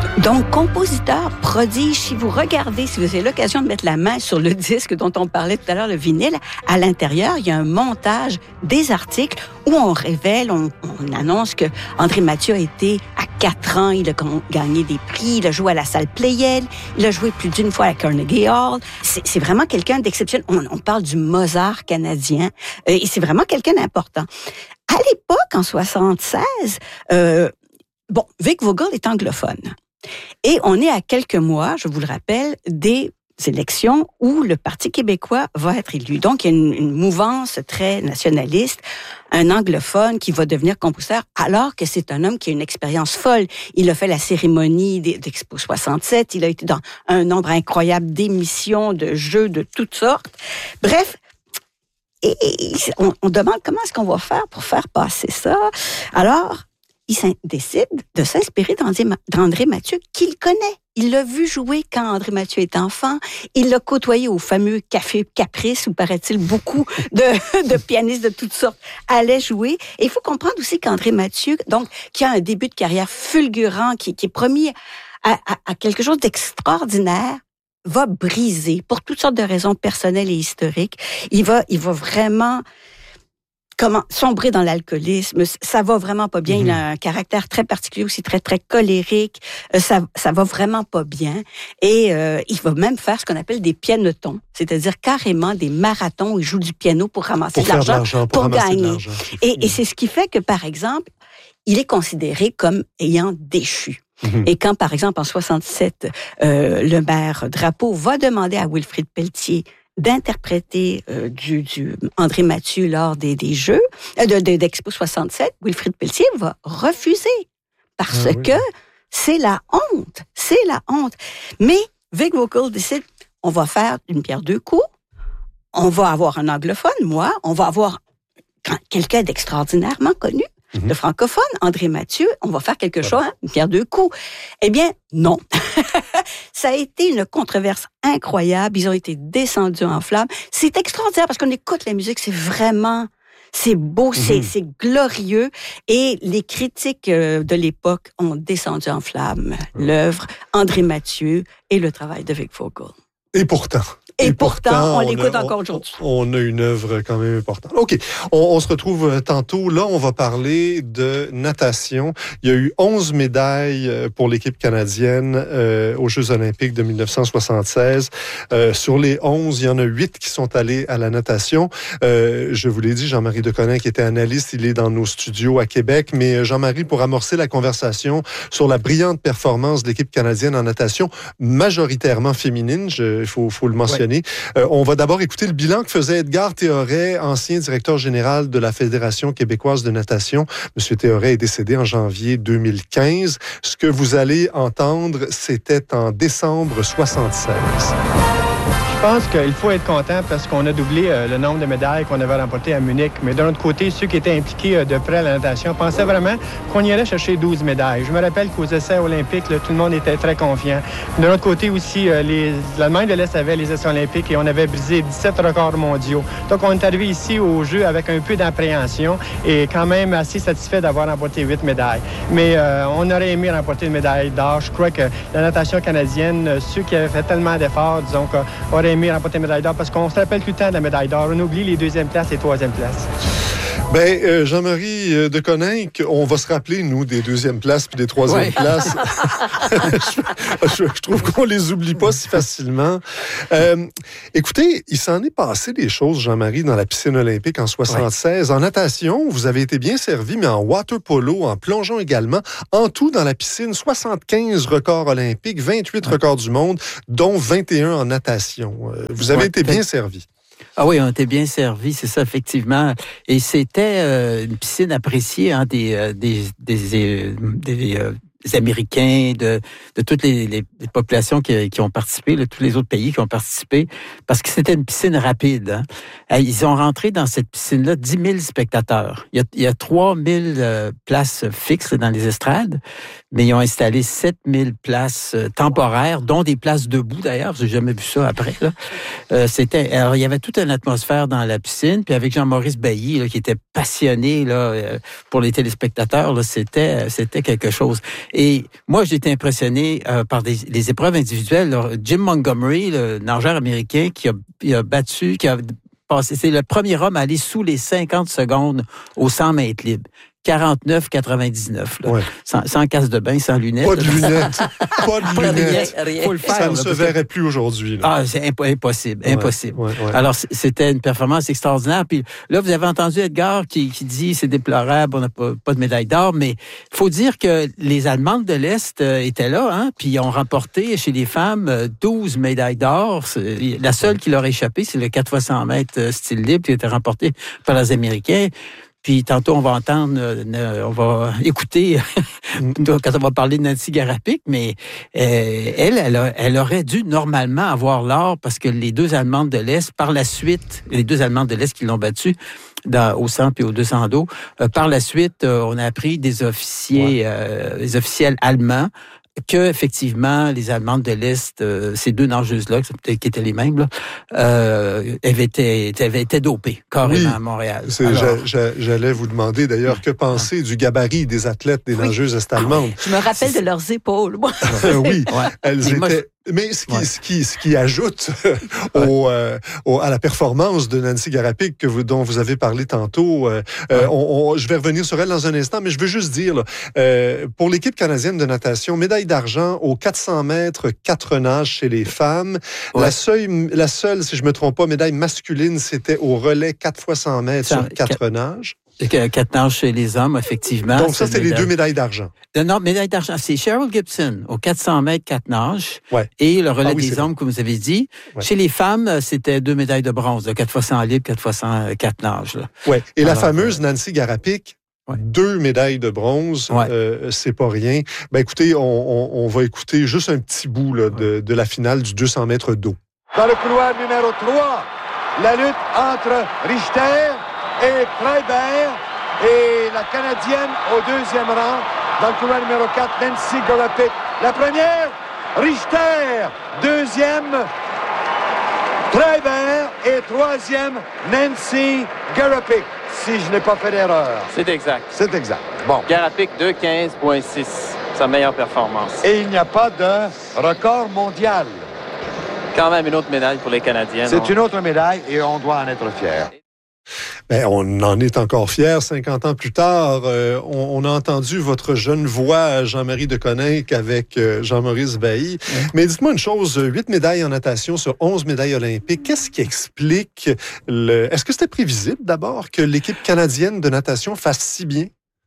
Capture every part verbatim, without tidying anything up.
Donc, compositeur prodige, si vous regardez, si vous avez l'occasion de mettre la main sur le disque dont on parlait tout à l'heure, le vinyle, à l'intérieur, il y a un montage des articles où on révèle, on, on annonce que André Mathieu a été à quatre ans, il a gagné des prix, il a joué à la salle Pleyel, il a joué plus d'une fois à Carnegie Hall. C'est, c'est vraiment quelqu'un d'exceptionnel. On, on parle du Mozart canadien, euh, et c'est vraiment quelqu'un d'important. À l'époque, en soixante-seize, euh, bon, Vic Vogel est anglophone. Et on est à quelques mois, je vous le rappelle, des élections où le Parti québécois va être élu. Donc, il y a une, une mouvance très nationaliste, un anglophone qui va devenir compositeur, alors que c'est un homme qui a une expérience folle. Il a fait la cérémonie d'Expo soixante-sept, il a été dans un nombre incroyable d'émissions, de jeux de toutes sortes. Bref, et on, on demande comment est-ce qu'on va faire pour faire passer ça. Alors, il décide de s'inspirer d'André Mathieu, qu'il connaît. Il l'a vu jouer quand André Mathieu était enfant. Il l'a côtoyé au fameux Café Caprice, où, paraît-il, beaucoup de, de pianistes de toutes sortes allaient jouer. Et il faut comprendre aussi qu'André Mathieu, donc, qui a un début de carrière fulgurant, qui, qui est promis à, à, à quelque chose d'extraordinaire, va briser, pour toutes sortes de raisons personnelles et historiques. Il va, il va vraiment... Comment sombrer dans l'alcoolisme, ça va vraiment pas bien. Mmh. Il a un caractère très particulier aussi, très très colérique. Euh, ça ça va vraiment pas bien. Et euh, il va même faire ce qu'on appelle des pianotons, c'est-à-dire carrément des marathons où il joue du piano pour ramasser pour de l'argent, de l'argent pour, pour gagner. De l'argent. Et, et c'est ce qui fait que, par exemple, il est considéré comme ayant déchu. Mmh. Et quand, par exemple, en soixante-sept, euh, le maire Drapeau va demander à Wilfrid Pelletier d'interpréter euh, du, du André Mathieu lors des, des Jeux, euh, de, de, d'Expo soixante-sept, Wilfrid Pelletier va refuser parce ah, oui. que c'est la honte, c'est la honte. Mais Vic Vogel décide, on va faire une pierre deux coups, on va avoir un anglophone, moi, on va avoir quelqu'un d'extraordinairement connu, mm-hmm. de francophone, André Mathieu, on va faire quelque chose, hein, une pierre deux coups. Eh bien, non. Ça a été une controverse incroyable. Ils ont été descendus en flammes. C'est extraordinaire parce qu'on écoute la musique, c'est vraiment... C'est beau, mm-hmm. c'est, c'est glorieux. Et les critiques de l'époque ont descendu en flammes l'œuvre André Mathieu et le travail de Vic Vogel. Et pourtant... Et, Et pourtant, pourtant, on, on l'écoute a, encore aujourd'hui. On a une œuvre quand même importante. OK, on, on se retrouve tantôt. Là, on va parler de natation. Il y a eu onze médailles pour l'équipe canadienne euh, aux Jeux olympiques de dix-neuf cent soixante-seize. Euh, sur les onze, il y en a huit qui sont allés à la natation. Euh, je vous l'ai dit, Jean-Marie Deconin, qui était analyste, il est dans nos studios à Québec. Mais Jean-Marie, pour amorcer la conversation sur la brillante performance de l'équipe canadienne en natation, majoritairement féminine, il faut, faut le mentionner. Ouais. Euh, on va d'abord écouter le bilan que faisait Edgar Théoret, ancien directeur général de la Fédération québécoise de natation. Monsieur Théoret est décédé en janvier deux mille quinze. Ce que vous allez entendre, c'était en décembre soixante-seize. Je pense qu'il faut être content parce qu'on a doublé euh, le nombre de médailles qu'on avait remportées à Munich. Mais d'un autre côté, ceux qui étaient impliqués euh, de près à la natation pensaient vraiment qu'on y allait chercher douze médailles. Je me rappelle qu'aux essais olympiques, là, tout le monde était très confiant. D'un autre côté aussi, euh, les, l'Allemagne de l'Est avait les essais olympiques et on avait brisé dix-sept records mondiaux. Donc, on est arrivé ici au jeu avec un peu d'appréhension et quand même assez satisfait d'avoir remporté huit médailles. Mais euh, on aurait aimé remporter une médaille d'or. Je crois que la natation canadienne, ceux qui avaient fait tellement d'efforts, disons, auraient aimé remporter une médaille d'or parce qu'on se rappelle tout le temps de la médaille d'or. On oublie les deuxièmes places et troisièmes places. Ben, euh, Jean-Marie Deconin, on va se rappeler, nous, des deuxièmes places puis des troisièmes ouais. places. je, je, je trouve qu'on les oublie pas si facilement. Euh, écoutez, il s'en est passé des choses, Jean-Marie, dans la piscine olympique en soixante-seize. Ouais. En natation, vous avez été bien servi, mais en water polo, en plongeon également. En tout, dans la piscine, soixante-quinze records olympiques, vingt-huit ouais. records du monde, dont vingt et un en natation. Vous avez ouais, été bien servi. Ah oui, on était bien servis, c'est ça, effectivement. Et c'était euh, une piscine appréciée hein, des, euh, des, des, des, des euh, Américains, de, de toutes les, les, les populations qui, qui ont participé, de tous les autres pays qui ont participé, parce que c'était une piscine rapide. Hein. Ils ont rentré dans cette piscine-là dix mille spectateurs. Il y a, il y a trois mille euh, places fixes dans les estrades, mais ils ont installé sept mille places euh, temporaires, dont des places debout d'ailleurs, j'ai jamais vu ça après. Là. Euh, c'était, alors, il y avait toute une atmosphère dans la piscine, puis avec Jean-Maurice Bailly, là, qui était passionné là, euh, pour les téléspectateurs, là, c'était, c'était quelque chose. Et moi, j'ai été impressionné euh, par des, les épreuves individuelles. Alors, Jim Montgomery, le nageur américain, qui a, qui a battu, qui a passé, c'est le premier homme à aller sous les cinquante secondes au cent mètres libres. quarante-neuf quatre-vingt-dix-neuf. Là. Ouais. Sans, sans casse de bain, sans lunettes. Pas de lunettes. Pas de Pas de lunettes. rien, rien. Faut le faire. Ça ne là, se parce verrait plus aujourd'hui. Là. Ah, c'est imp- impossible, Ouais, impossible. ouais, ouais. Alors, c'était une performance extraordinaire. Puis là, vous avez entendu Edgar qui, qui dit c'est déplorable, on n'a pas, pas de médaille d'or, mais il faut dire que les Allemandes de l'Est euh, étaient là, hein, puis ils ont remporté chez les femmes euh, douze médailles d'or. C'est, la seule qui leur a échappé, c'est le quatre fois cent mètres euh, style libre qui a été remporté par les Américains. Puis tantôt, on va entendre, euh, on va écouter quand on va parler de Nancy Garapik, mais euh, elle, elle, a, elle aurait dû normalement avoir l'or parce que les deux Allemandes de l'Est, par la suite, les deux Allemandes de l'Est qui l'ont battue dans, au cent puis au deux cents dos, euh, par la suite, euh, on a appris des officiers, ouais. euh, des officiels allemands, que effectivement les Allemandes de l'Est, euh, ces deux nageuses-là, qui étaient les mêmes, là, euh, avaient été, avaient été dopées carrément oui, à Montréal. C'est, Alors, j'a, j'allais vous demander d'ailleurs, que penser du gabarit des athlètes, des oui. nageuses est-allemandes? Je me rappelle de leurs épaules, moi. oui, ouais. elles Mais étaient... Moi, je... Mais ce qui, ouais. ce qui, ce qui ajoute au, euh, au, à la performance de Nancy Garapik que vous, dont vous avez parlé tantôt, euh, ouais. on, on, je vais revenir sur elle dans un instant, mais je veux juste dire, là, euh, pour l'équipe canadienne de natation, médaille d'argent aux quatre cents mètres, quatre nages chez les femmes. Ouais. La, seule, la seule, si je me trompe pas, médaille masculine, c'était au relais quatre fois cent mètres sur quatre nages. Quatre nages chez les hommes, effectivement. Donc, ça, c'est, c'est les deux médailles d'argent. Non, médaille d'argent. C'est Cheryl Gibson, aux quatre cents mètres, quatre nages. Ouais. Et le relais ah, oui, des hommes, comme vous avez dit. Ouais. Chez les femmes, c'était deux médailles de bronze, de quatre fois cent libre, quatre fois cent quatre nages. Oui. Et Alors, la fameuse Nancy Garapik, ouais. deux médailles de bronze, ouais. euh, c'est pas rien. Ben, écoutez, on, on, on va écouter juste un petit bout là, de, de la finale du deux cents mètres d'eau. Dans le couloir numéro trois, la lutte entre Richter et Kleiber et la Canadienne au deuxième rang. Dans le couloir numéro quatre, Nancy Garapik. La première, Richter. Deuxième, Kleiber. Et troisième, Nancy Garapik. Si je n'ai pas fait d'erreur. C'est exact. C'est exact. Bon. Garapik deux quinze six. Sa meilleure performance. Et il n'y a pas de record mondial. Quand même une autre médaille pour les Canadiennes. C'est on... une autre médaille et on doit en être fiers. Ben, on en est encore fiers. cinquante ans plus tard, euh, on, on a entendu votre jeune voix, Jean-Marie Deconinck, avec euh, Jean-Maurice Bailly. Mmh. Mais dites-moi une chose, huit médailles en natation sur onze médailles olympiques. Qu'est-ce qui explique le... Est-ce que c'était prévisible d'abord que l'équipe canadienne de natation fasse si bien?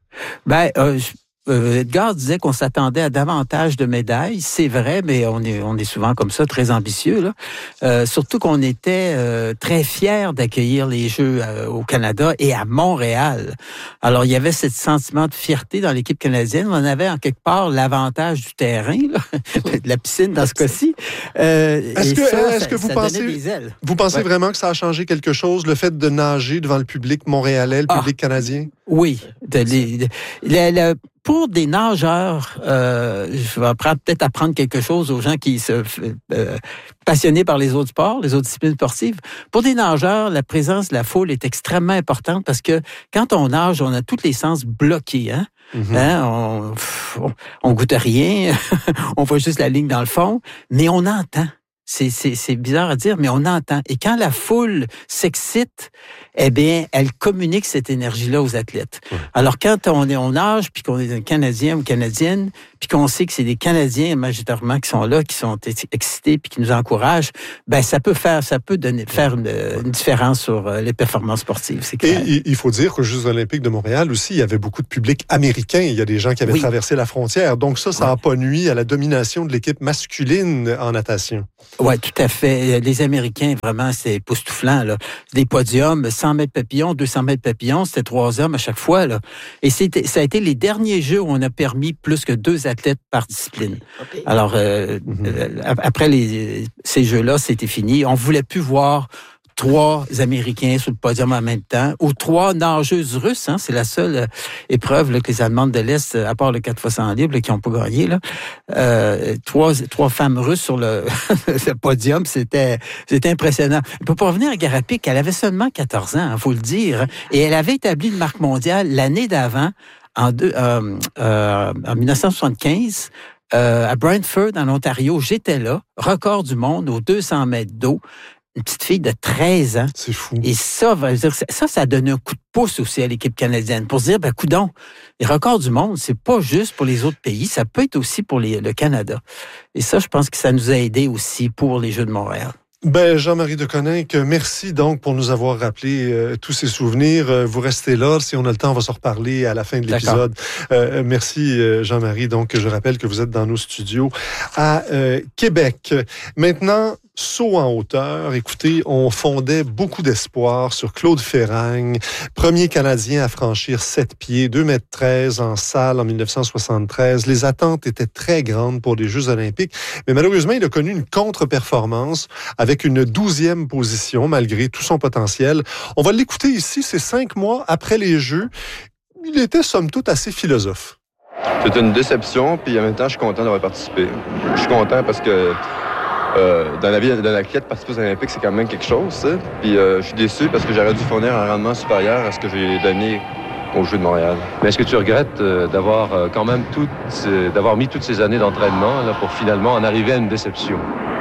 Ben, euh, je... Euh, Edgar disait qu'on s'attendait à davantage de médailles. C'est vrai, mais on est, on est souvent comme ça, très ambitieux, là. Euh, surtout qu'on était euh, très fiers d'accueillir les Jeux euh, au Canada et à Montréal. Alors, il y avait ce sentiment de fierté dans l'équipe canadienne. On avait en quelque part l'avantage du terrain, là, de la piscine dans ce cas-ci. Euh, est-ce que, ça, est-ce ça, que vous ça pensez, vous pensez ouais. vraiment que ça a changé quelque chose, le fait de nager devant le public montréalais, le public ah, canadien? Oui. De, de, de, de, de, Pour des nageurs, euh, je vais peut-être apprendre quelque chose aux gens qui se euh, passionnés par les autres sports, les autres disciplines sportives. Pour des nageurs, la présence de la foule est extrêmement importante parce que quand on nage, on a tous les sens bloqués. Hein? Mm-hmm. Hein? On, on, on goûte à rien, on voit juste la ligne dans le fond, mais on entend. C'est, c'est, c'est bizarre à dire, mais on entend. Et quand la foule s'excite, eh bien, elle communique cette énergie-là aux athlètes. Ouais. Alors, quand on est on nage, puis qu'on est un Canadien ou Canadienne, puis qu'on sait que c'est des Canadiens majoritairement qui sont là, qui sont excités, puis qui nous encouragent, ben ça peut faire, ça peut donner, faire une, une différence sur les performances sportives. C'est clair. Et il faut dire qu'aux Jeux olympiques de Montréal aussi, il y avait beaucoup de public américain. Il y a des gens qui avaient oui. traversé la frontière. Donc ça, ça n'a ouais. pas nui à la domination de l'équipe masculine en natation. Oui, tout à fait. Les Américains, vraiment, c'est époustouflant, là. Des podiums, cent mètres papillons, deux cents mètres papillons, c'était trois hommes à chaque fois, là. Et c'était, ça a été les derniers Jeux où on a permis plus que deux athlètes par discipline. Okay. Alors, euh, mm-hmm. après les, ces Jeux-là, c'était fini. On voulait plus voir trois Américains sur le podium en même temps, ou trois nageuses russes, hein, c'est la seule euh, épreuve là, que les Allemandes de l'Est, à part le quatre fois cent libre, là, qui n'ont pas gagné, là, euh, trois, trois femmes russes sur le, le podium, c'était, c'était impressionnant. Pour revenir à Garapik, elle avait seulement quatorze ans, il faut le dire, et elle avait établi une marque mondiale l'année d'avant, en, deux, euh, euh, en dix-neuf cent soixante-quinze, euh, à Brantford, en Ontario, j'étais là, record du monde aux deux cents mètres d'eau. Une petite fille de treize ans. C'est fou. Et ça, ça, ça a donné un coup de pouce aussi à l'équipe canadienne pour se dire, ben, coudonc, les records du monde, c'est pas juste pour les autres pays, ça peut être aussi pour les, le Canada. Et ça, je pense que ça nous a aidés aussi pour les Jeux de Montréal. Ben, Jean-Marie Deconinck, merci donc pour nous avoir rappelé euh, tous ces souvenirs. Euh, vous restez là. Si on a le temps, on va se reparler à la fin de l'épisode. Euh, merci, euh, Jean-Marie. Donc, je rappelle que vous êtes dans nos studios à euh, Québec. Maintenant, saut en hauteur. Écoutez, on fondait beaucoup d'espoir sur Claude Ferragne, premier Canadien à franchir sept pieds, deux mètres treize en salle en dix-neuf cent soixante-treize. Les attentes étaient très grandes pour les Jeux olympiques, mais malheureusement, il a connu une contre-performance avec une douzième position, malgré tout son potentiel. On va l'écouter ici, c'est cinq mois après les Jeux. Il était, somme toute, assez philosophe. C'est une déception, puis en même temps, je suis content d'avoir participé. Je suis content parce que Euh, dans la vie d'un athlète, participer aux Olympiques, c'est quand même quelque chose, ça. Puis euh, je suis déçu parce que j'aurais dû fournir un rendement supérieur à ce que j'ai donné aux Jeux de Montréal. Mais est-ce que tu regrettes euh, d'avoir euh, quand même toutes, euh, d'avoir mis toutes ces années d'entraînement là, pour finalement en arriver à une déception?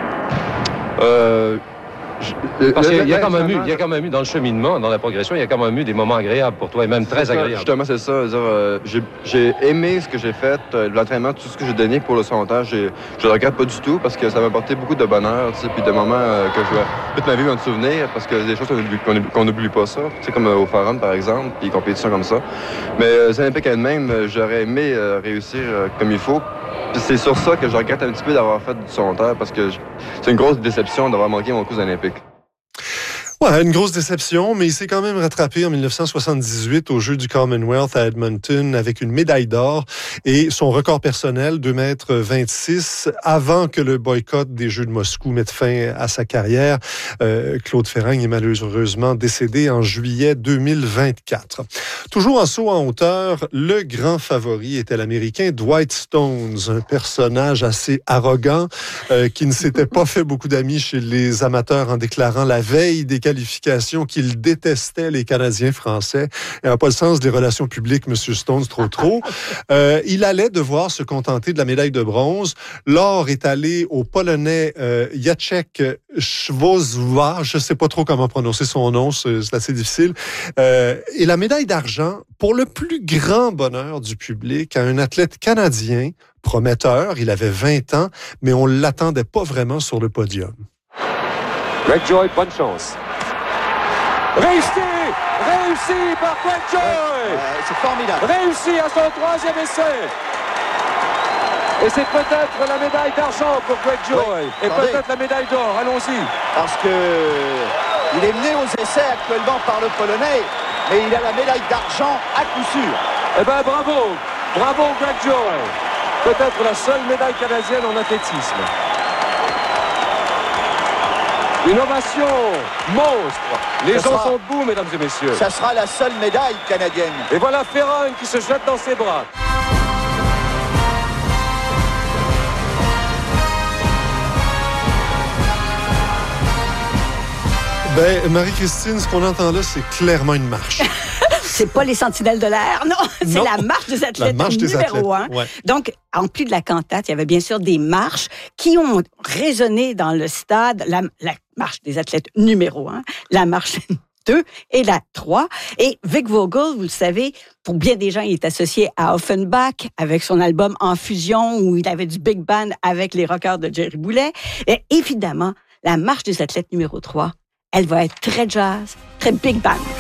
Euh... Je, Parce qu'il y a quand même eu, il y a quand même eu dans le cheminement, dans la progression, il y a quand même eu des moments agréables pour toi et même très ça, agréables. Justement, c'est ça. Dire, euh, j'ai, j'ai aimé ce que j'ai fait, euh, l'entraînement, tout ce que j'ai donné pour le secondaire. J'ai, je le regrette pas du tout parce que ça m'a apporté beaucoup de bonheur, tu sais, puis de moments euh, que je vais toute ma vie me souvenir parce que des choses qu'on n'oublie pas ça, tu sais, comme euh, au Forum par exemple, puis compétitions comme ça. Mais euh, les Olympiques elles-mêmes, euh, j'aurais aimé euh, réussir euh, comme il faut. Puis c'est sur ça que je regrette un petit peu d'avoir fait du secondaire parce que je, c'est une grosse déception d'avoir manqué mon coup aux Olympiques. Ouais, une grosse déception, mais il s'est quand même rattrapé en dix-neuf cent soixante-dix-huit aux Jeux du Commonwealth à Edmonton avec une médaille d'or et son record personnel, deux mètres vingt-six, avant que le boycott des Jeux de Moscou mette fin à sa carrière. Euh, Claude Ferragne est malheureusement décédé en juillet deux mille vingt-quatre. Toujours en saut en hauteur, le grand favori était l'Américain Dwight Stones, un personnage assez arrogant euh, qui ne s'était pas fait beaucoup d'amis chez les amateurs en déclarant la veille des qualification qu'il détestait les Canadiens français. Il n'a pas le sens des relations publiques, M. Stones, trop trop. Euh, il allait devoir se contenter de la médaille de bronze. L'or est allé au Polonais euh, Jacek Chwozwa, je ne sais pas trop comment prononcer son nom, c'est, c'est assez difficile. Euh, et la médaille d'argent, pour le plus grand bonheur du public, à un athlète canadien prometteur. Il avait vingt ans, mais on ne l'attendait pas vraiment sur le podium. Greg Joy, bonne chance. Réussi! Réussi par Greg Joy! Ouais, euh, c'est formidable. Réussi à son troisième essai. Et c'est peut-être la médaille d'argent pour Greg Joy. Oui, et attendez. Peut-être la médaille d'or. Allons-y. Parce que il est mené aux essais actuellement par le Polonais, mais il a la médaille d'argent à coup sûr. Eh bien, bravo. Bravo Greg Joy. Peut-être la seule médaille canadienne en athlétisme. Une ovation monstre. Les ça gens sera, sont debout, mesdames et messieurs. Ça sera la seule médaille canadienne. Et voilà Ferragne qui se jette dans ses bras. Ben, Marie-Christine, ce qu'on entend là, c'est clairement une marche. C'est pas les sentinelles de l'air, non. C'est non. la marche des athlètes la marche des numéro athlètes. un. Ouais. Donc, en plus de la cantate, il y avait bien sûr des marches qui ont résonné dans le stade. La, la marche des athlètes numéro un, la marche deux et la trois. Et Vic Vogel, vous le savez, pour bien des gens, il est associé à Offenbach avec son album En Fusion où il avait du big band avec les rockers de Jerry Boulet. Et évidemment, la marche des athlètes numéro trois, elle va être très jazz, très big band.